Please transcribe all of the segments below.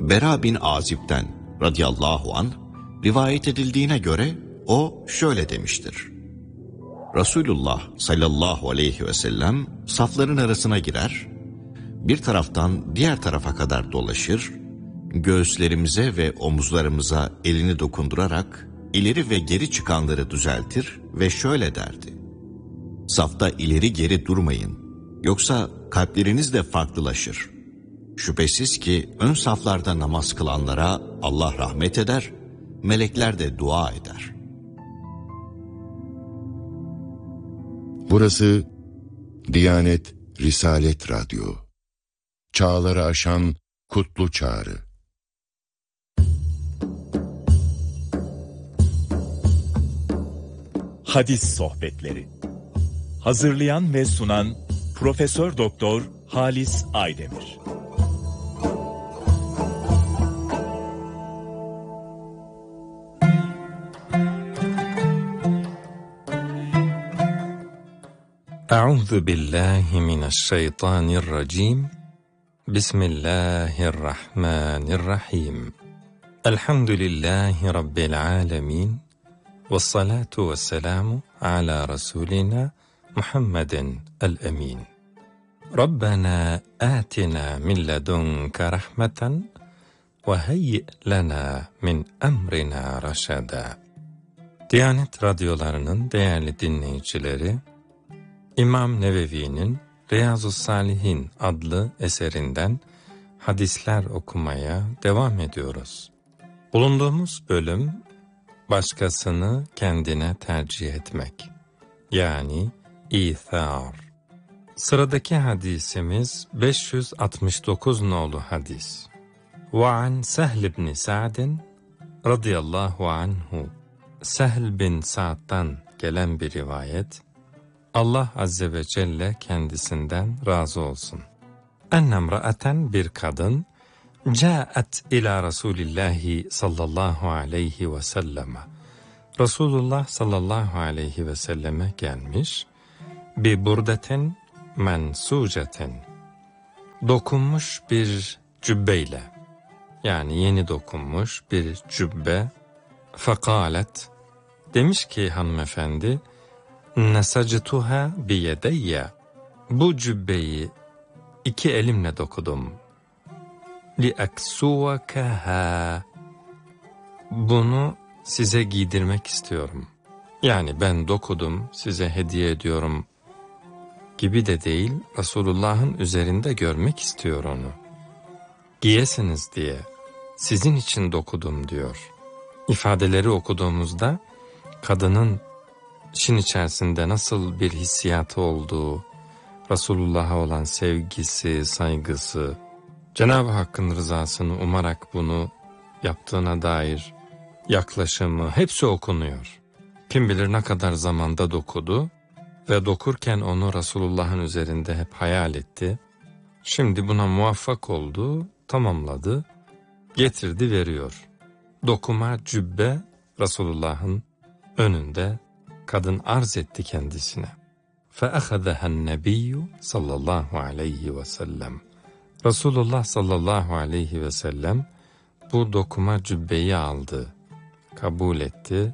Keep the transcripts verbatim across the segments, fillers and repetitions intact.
Bera bin Azib'den radıyallahu anh rivayet edildiğine göre o şöyle demiştir. Resulullah sallallahu aleyhi ve sellem safların arasına girer, bir taraftan diğer tarafa kadar dolaşır, göğüslerimize ve omuzlarımıza elini dokundurarak ileri ve geri çıkanları düzeltir ve şöyle derdi. Safta ileri geri durmayın, yoksa kalpleriniz de farklılaşır. Şüphesiz ki ön saflarda namaz kılanlara Allah rahmet eder, melekler de dua eder. Burası Diyanet Risalet Radyo. Çağları aşan kutlu çağrı. Hadis sohbetleri. Hazırlayan ve sunan Profesör Doktor Halis Aydemir. Euzu billahi mineşşeytanirracim. Bismillahirrahmanirrahim. Elhamdülillahi rabbil alamin. Vessalatu vesselamu ala rasulina Muhammedin el-emin. Rabbena atina min ledunke rahmeten ve heyyi lena min emrina raşada. Diyanet radyolarının değerli dinleyicileri, İmam Nevevi'nin Riyazu's-Salihin adlı eserinden hadisler okumaya devam ediyoruz. Bulunduğumuz bölüm, başkasını kendine tercih etmek, yani İthar. Sıradaki hadisimiz beş yüz altmış dokuz nolu hadis. Ve an Sehl ibn Sa'din radıyallahu anhu. Sehl bin Sa'd'dan gelen bir rivayet, Allah Azze ve Celle kendisinden razı olsun. Ennemra'aten bir kadın, Câet ila Resulillahi sallallahu aleyhi ve selleme. Resulullah sallallahu aleyhi ve selleme gelmiş, bi burdetin mensucetin. Dokunmuş bir cübbeyle, yani yeni dokunmuş bir cübbe. Fekalet, demiş ki hanımefendi, Nesactuha biyedeyye. Bu cübbeyi iki elimle dokudum. Li aksuvakaha. Bunu size giydirmek istiyorum. Yani ben dokudum, size hediye ediyorum gibi de değil, Resulullah'ın üzerinde görmek istiyor onu. Giyesiniz diye, sizin için dokudum diyor. İfadeleri okuduğumuzda kadının İşin içerisinde nasıl bir hissiyatı olduğu, Resulullah'a olan sevgisi, saygısı, Cenab-ı Hakk'ın rızasını umarak bunu yaptığına dair yaklaşımı hepsi okunuyor. Kim bilir ne kadar zamanda dokudu ve dokurken onu Resulullah'ın üzerinde hep hayal etti. Şimdi buna muvaffak oldu, tamamladı, getirdi, veriyor. Dokuma cübbe Resulullah'ın önünde. Kadın arz etti kendisine. فَأَخَذَهَا النَّبِيُّ sallallahu aleyhi ve sellem. Resulullah sallallahu aleyhi ve sellem bu dokuma cübbeyi aldı, kabul etti.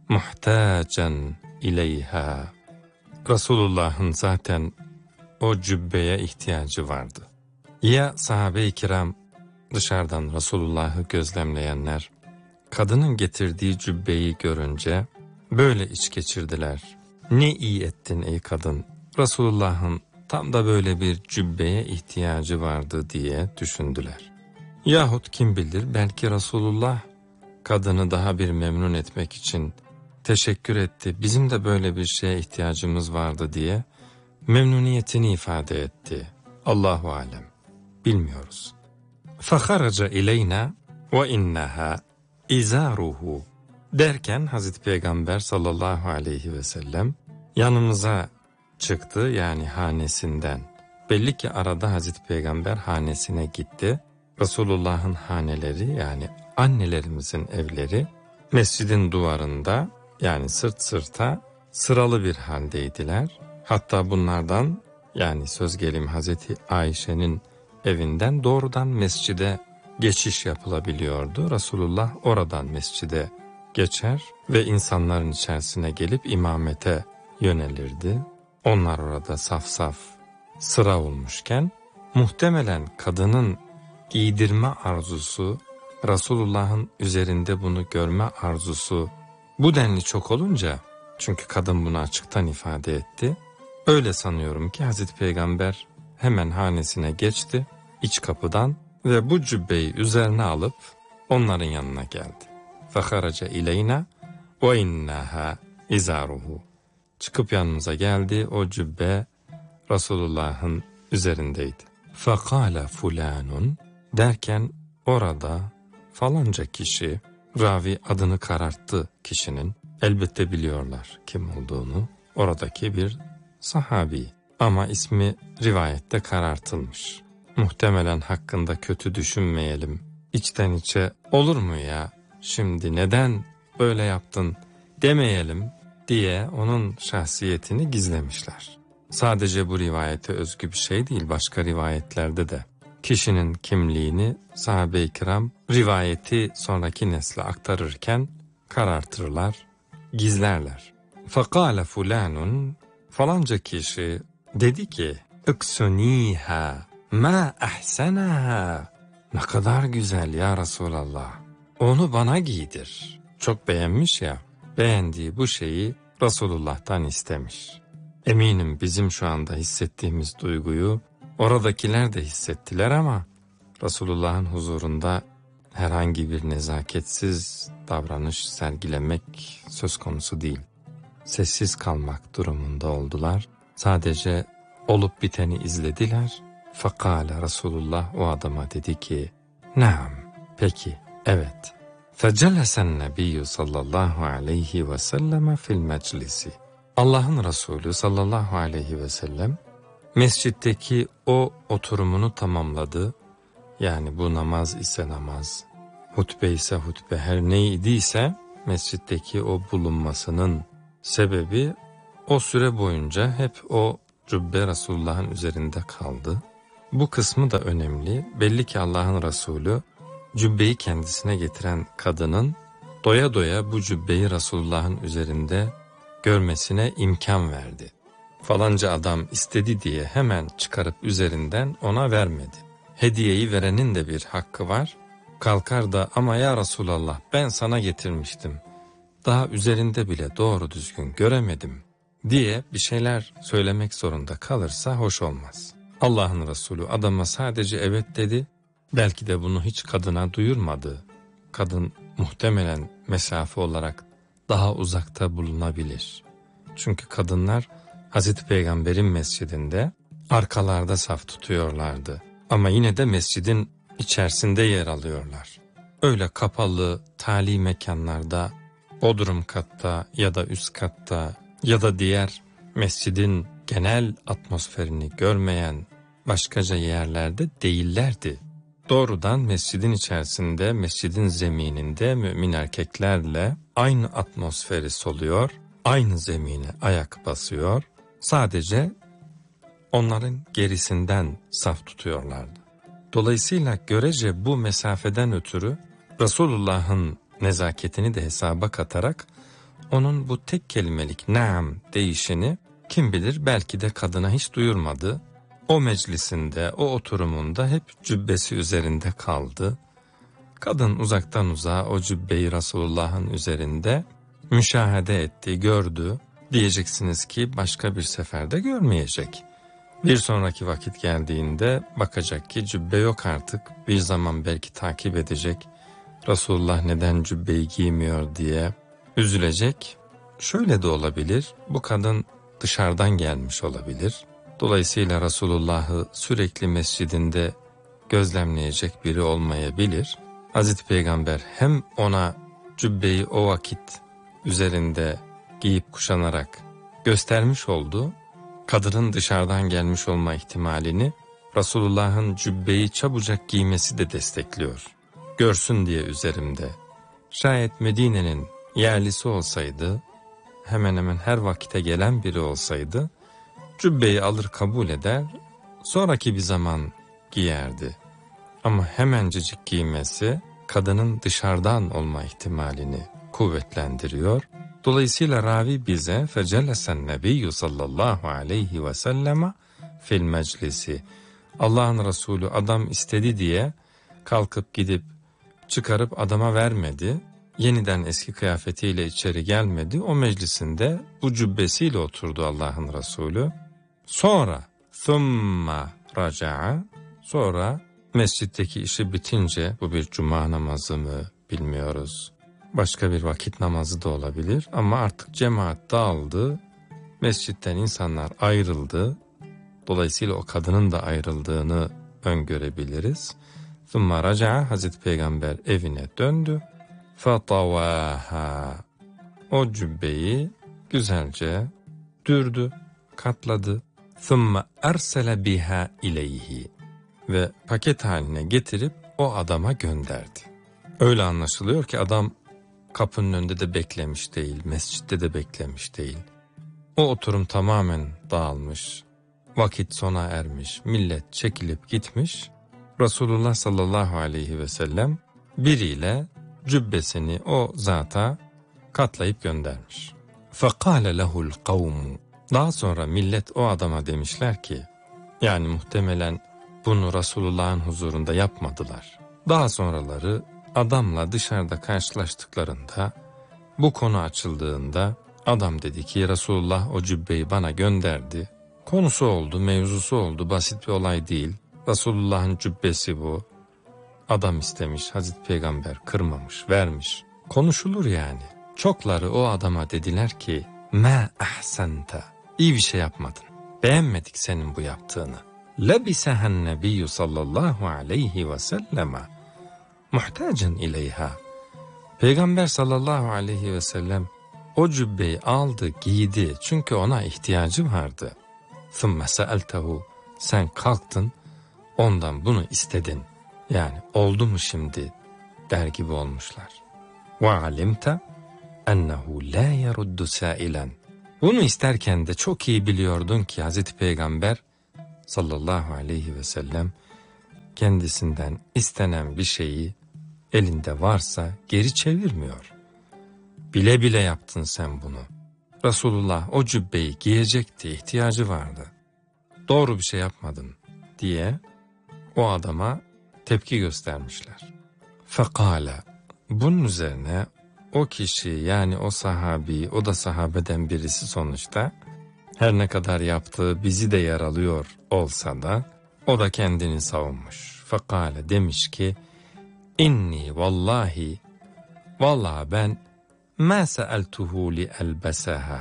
Muhtacen ileyha. Resulullah'ın zaten o cübbeye ihtiyacı vardı. Ya sahabe-i kiram dışarıdan Resulullah'ı gözlemleyenler, kadının getirdiği cübbeyi görünce böyle iç geçirdiler. Ne iyi ettin ey kadın, Resulullah'ın tam da böyle bir cübbeye ihtiyacı vardı diye düşündüler. Yahut kim bilir, belki Resulullah kadını daha bir memnun etmek için teşekkür etti, bizim de böyle bir şeye ihtiyacımız vardı diye memnuniyetini ifade etti. Allahu alem, bilmiyoruz. فَخَرَجَ اِلَيْنَا وَاِنَّهَا اِزَارُهُ. Derken Hazreti Peygamber sallallahu aleyhi ve sellem yanımıza çıktı, yani hanesinden. Belli ki arada Hazreti Peygamber hanesine gitti. Resulullah'ın haneleri, yani annelerimizin evleri mescidin duvarında, yani sırt sırta sıralı bir haldeydiler. Hatta bunlardan, yani söz gelimi Hazreti Ayşe'nin evinden doğrudan mescide geçiş yapılabiliyordu. Resulullah oradan mescide geçer ve insanların içerisine gelip imamete yönelirdi. Onlar orada saf saf sıra olmuşken muhtemelen kadının giydirme arzusu, Resulullah'ın üzerinde bunu görme arzusu bu denli çok olunca, çünkü kadın bunu açıktan ifade etti, öyle sanıyorum ki Hazreti Peygamber hemen hanesine geçti iç kapıdan ve bu cübbeyi üzerine alıp onların yanına geldi. فَخَرَجَ اِلَيْنَا وَاِنَّهَا اِزَارُهُ. Çıkıp yanımıza geldi, o cübbe Resulullah'ın üzerindeydi. فَقَالَ فُلَانٌ derken orada falanca kişi, ravi adını kararttı kişinin, elbette biliyorlar kim olduğunu, oradaki bir sahabi ama ismi rivayette karartılmış. Muhtemelen hakkında kötü düşünmeyelim, içten içe olur mu ya şimdi neden böyle yaptın demeyelim diye onun şahsiyetini gizlemişler. Sadece bu rivayete özgü bir şey değil, başka rivayetlerde de kişinin kimliğini sahabe-i kiram rivayeti sonraki nesle aktarırken karartırlar, gizlerler. فَقَالَ فُلَانٌ falanca kişi dedi ki اِقْسُنِيهَا مَا اَحْسَنَهَا ne kadar güzel ya Resulallah, onu bana giydir. Çok beğenmiş ya, beğendiği bu şeyi Resulullah'tan istemiş. Eminim bizim şu anda hissettiğimiz duyguyu oradakiler de hissettiler ama Resulullah'ın huzurunda herhangi bir nezaketsiz davranış sergilemek söz konusu değil. Sessiz kalmak durumunda oldular. Sadece olup biteni izlediler. Fakale Resulullah o adama dedi ki, Naam, peki, evet. Fecelesen nebiyyü sallallahu aleyhi ve selleme fil meclisi. Allah'ın Resulü sallallahu aleyhi ve sellem mescitteki o oturumunu tamamladı. Yani bu namaz ise namaz, hutbe ise hutbe, her neydiyse mescitteki o bulunmasının sebebi o süre boyunca hep o cübbe Resulullah'ın üzerinde kaldı. Bu kısmı da önemli. Belli ki Allah'ın Resulü cübbeyi kendisine getiren kadının doya doya bu cübbeyi Resulullah'ın üzerinde görmesine imkan verdi. Falanca adam istedi diye hemen çıkarıp üzerinden ona vermedi. Hediyeyi verenin de bir hakkı var. Kalkar da ama ya Resulallah ben sana getirmiştim, daha üzerinde bile doğru düzgün göremedim diye bir şeyler söylemek zorunda kalırsa hoş olmaz. Allah'ın Resulü adama sadece evet dedi. Belki de bunu hiç kadına duyurmadı. Kadın muhtemelen mesafe olarak daha uzakta bulunabilir. Çünkü kadınlar Hazreti Peygamber'in mescidinde arkalarda saf tutuyorlardı. Ama yine de mescidin içerisinde yer alıyorlar. Öyle kapalı, tali mekanlarda, bodrum katta ya da üst katta ya da diğer mescidin genel atmosferini görmeyen başkaca yerlerde değillerdi. Doğrudan mescidin içerisinde, mescidin zemininde mümin erkeklerle aynı atmosferi soluyor, aynı zemine ayak basıyor, sadece onların gerisinden saf tutuyorlardı. Dolayısıyla görece bu mesafeden ötürü Resulullah'ın nezaketini de hesaba katarak onun bu tek kelimelik naam deyişini kim bilir belki de kadına hiç duyurmadı. O meclisinde, o oturumunda hep cübbesi üzerinde kaldı. Kadın uzaktan uzağa o cübbeyi Resulullah'ın üzerinde müşahede etti, gördü. Diyeceksiniz ki başka bir seferde görmeyecek. Bir sonraki vakit geldiğinde bakacak ki cübbe yok artık. Bir zaman belki takip edecek. Resulullah neden cübbeyi giymiyor diye üzülecek. Şöyle de olabilir. Bu kadın dışarıdan gelmiş olabilir. Dolayısıyla Resulullah'ı sürekli mescidinde gözlemleyecek biri olmayabilir. Hazreti Peygamber hem ona cübbeyi o vakit üzerinde giyip kuşanarak göstermiş oldu. Kadının dışarıdan gelmiş olma ihtimalini Resulullah'ın cübbeyi çabucak giymesi de destekliyor. Görsün diye üzerimde. Şayet Medine'nin yerlisi olsaydı, hemen hemen her vakite gelen biri olsaydı, cübbeyi alır kabul eder, sonraki bir zaman giyerdi. Ama hemencecik giymesi kadının dışarıdan olma ihtimalini kuvvetlendiriyor. Dolayısıyla ravi bize fecelesen nebiyyü sallallahu aleyhi ve selleme fil meclisi. Allah'ın Resulü adam istedi diye kalkıp gidip çıkarıp adama vermedi. Yeniden eski kıyafetiyle içeri gelmedi. O meclisinde bu cübbesiyle oturdu Allah'ın Resulü. Sonra thumma raca'a, sonra mescitteki işi bitince, bu bir cuma namazı mı bilmiyoruz. Başka bir vakit namazı da olabilir ama artık cemaat dağıldı. Mescitten insanlar ayrıldı. Dolayısıyla o kadının da ayrıldığını öngörebiliriz. Thumma raca'a, Hazreti Peygamber evine döndü. Fatavaha, o cübbeyi güzelce dürdü, katladı. Thumma ersele biha ileyhi, ve paket haline getirip o adama gönderdi. Öyle anlaşılıyor ki adam kapının önünde de beklemiş değil, mescitte de beklemiş değil. O oturum tamamen dağılmış, vakit sona ermiş, millet çekilip gitmiş. Resulullah sallallahu aleyhi ve sellem biriyle cübbesini o zata katlayıp göndermiş. فَقَالَ لَهُ الْقَوْمُ, daha sonra millet o adama demişler ki, yani muhtemelen bunu Resulullah'ın huzurunda yapmadılar. Daha sonraları adamla dışarıda karşılaştıklarında, bu konu açıldığında adam dedi ki Resulullah o cübbeyi bana gönderdi. Konusu oldu, mevzusu oldu, basit bir olay değil. Resulullah'ın cübbesi bu. Adam istemiş, Hazreti Peygamber kırmamış, vermiş. Konuşulur yani. Çokları o adama dediler ki, مَا أَحْسَنْتَ, iyi bir şey yapmadın. Beğenmedik senin bu yaptığını. لَبِسَهَا النَّبِيُّ sallallahu aleyhi ve selleme muhtacen ileyha. Peygamber sallallahu aleyhi ve sellem o cübbeyi aldı, giydi çünkü ona ihtiyacı vardı. ثُمَّ سَأَلْتَهُ, sen kalktın, ondan bunu istedin. Yani oldu mu şimdi der gibi olmuşlar. وَعَلِمْتَ اَنَّهُ لَا يَرُدُّ سَائِلًا. Bunu isterken de çok iyi biliyordun ki Hazreti Peygamber sallallahu aleyhi ve sellem kendisinden istenen bir şeyi elinde varsa geri çevirmiyor. Bile bile yaptın sen bunu. Resulullah o cübbeyi giyecekti, ihtiyacı vardı. Doğru bir şey yapmadın diye o adama tepki göstermişler. Fekale, bunun üzerine o kişi, yani o sahabi, o da sahabeden birisi sonuçta, her ne kadar yaptığı bizi de yaralıyor olsa da o da kendini savunmuş. Fekale, demiş ki inni vallahi, vallahi ben ma seeltuhu li elbesaha,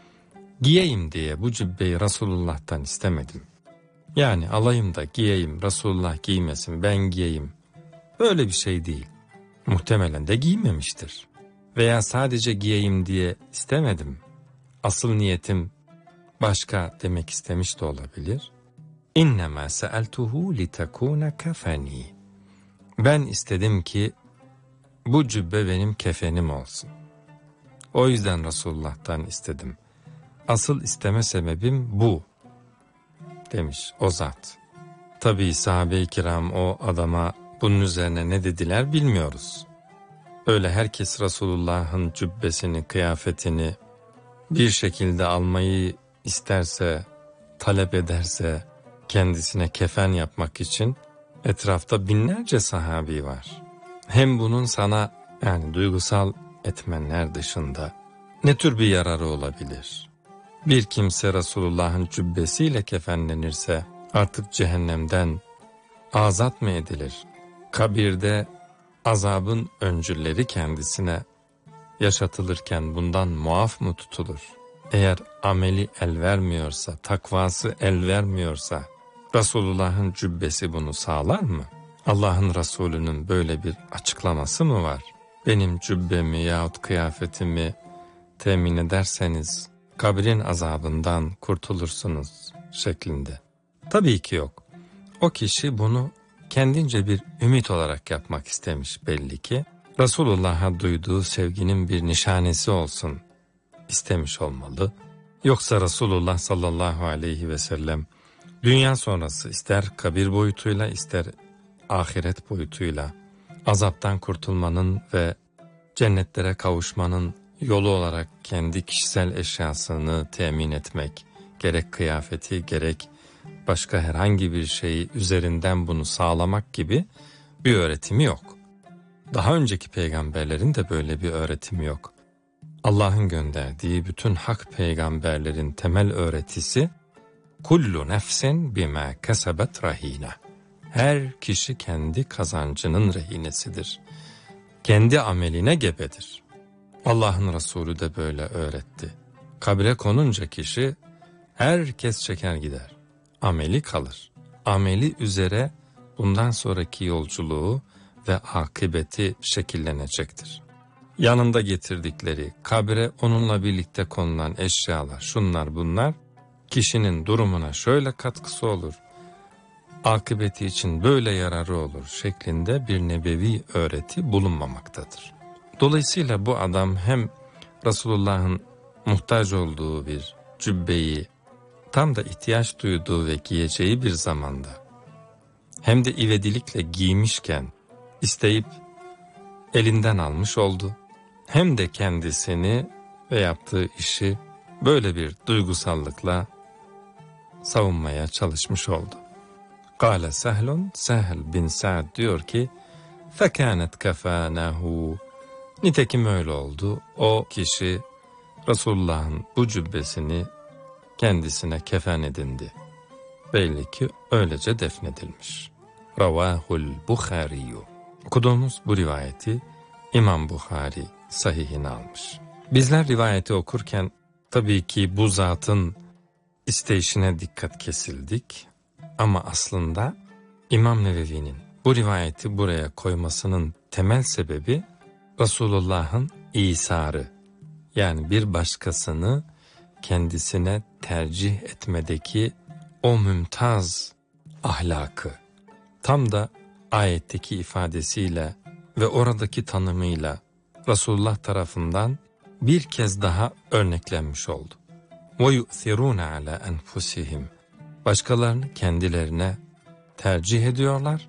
giyeyim diye bu cübbeyi Resulullah'tan istemedim. Yani alayım da giyeyim, Resulullah giymesin, ben giyeyim. Böyle bir şey değil. Muhtemelen de giymemiştir. Veya sadece giyeyim diye istemedim. Asıl niyetim başka demek istemiş de olabilir. İnnemâ seeltuhu litekûne kefeni. Ben istedim ki bu cübbe benim kefenim olsun. O yüzden Resulullah'tan istedim. Asıl isteme sebebim bu, demiş o zat. Tabii sahabe-i kiram o adama bunun üzerine ne dediler bilmiyoruz. Öyle herkes Resulullah'ın cübbesini, kıyafetini bir şekilde almayı isterse, talep ederse, kendisine kefen yapmak için etrafta binlerce sahabi var. Hem bunun sana, yani duygusal etmenler dışında ne tür bir yararı olabilir? Bir kimse Resulullah'ın cübbesiyle kefenlenirse artık cehennemden azat mı edilir? Kabirde azabın öncülleri kendisine yaşatılırken bundan muaf mı tutulur? Eğer ameli el vermiyorsa, takvası el vermiyorsa Resulullah'ın cübbesi bunu sağlar mı? Allah'ın Resulü'nün böyle bir açıklaması mı var? Benim cübbemi yahut kıyafetimi temin ederseniz kabrin azabından kurtulursunuz şeklinde. Tabii ki yok. O kişi bunu kendince bir ümit olarak yapmak istemiş belli ki. Resulullah'a duyduğu sevginin bir nişanesi olsun istemiş olmalı. Yoksa Resulullah sallallahu aleyhi ve sellem dünya sonrası ister kabir boyutuyla ister ahiret boyutuyla, azaptan kurtulmanın ve cennetlere kavuşmanın yolu olarak kendi kişisel eşyasını temin etmek, gerek kıyafeti gerek başka herhangi bir şeyi üzerinden bunu sağlamak gibi bir öğretimi yok. Daha önceki peygamberlerin de böyle bir öğretimi yok. Allah'ın gönderdiği bütün hak peygamberlerin temel öğretisi kullu nefsin bima kesebet rahina. Her kişi kendi kazancının rehinesidir. Kendi ameline gebedir. Allah'ın Resulü de böyle öğretti. Kabre konunca kişi herkes çeker gider. Ameli kalır. Ameli üzere bundan sonraki yolculuğu ve akıbeti şekillenecektir. Yanında getirdikleri, kabre onunla birlikte konulan eşyalar, şunlar bunlar, kişinin durumuna şöyle katkısı olur, akıbeti için böyle yararı olur şeklinde bir nebevi öğreti bulunmamaktadır. Dolayısıyla bu adam hem Resulullah'ın muhtaç olduğu bir cübbeyi tam da ihtiyaç duyduğu ve giyeceği bir zamanda hem de ivedilikle giymişken isteyip elinden almış oldu. Hem de kendisini ve yaptığı işi böyle bir duygusallıkla savunmaya çalışmış oldu. Kâle Sehlun, Sehl bin Sa'd diyor ki, فَكَانَتْ كَفَانَهُ. Nitekim öyle oldu. O kişi Resulullah'ın bu cübbesini kendisine kefen edindi. Belli ki öylece defnedilmiş. Ravahul Bukhariyu. Okuduğumuz bu rivayeti İmam Bukhari sahihine almış. Bizler rivayeti okurken tabii ki bu zatın isteyişine dikkat kesildik. Ama aslında İmam Nevevi'nin bu rivayeti buraya koymasının temel sebebi Resulullah'ın İsarı. Yani bir başkasını kendisine tercih etmedeki o mümtaz ahlakı. Tam da ayetteki ifadesiyle ve oradaki tanımıyla Resulullah tarafından bir kez daha örneklenmiş oldu. وَيُؤْثِرُونَ عَلَى أَنْفُسِهِمْ. Başkalarını kendilerine tercih ediyorlar